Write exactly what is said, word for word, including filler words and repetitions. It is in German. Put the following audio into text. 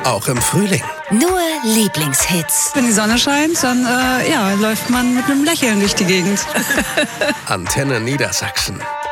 auch im Frühling. Nur Lieblingshits. Wenn die Sonne scheint, dann äh, ja, läuft man mit einem Lächeln durch die Gegend. Antenne Niedersachsen.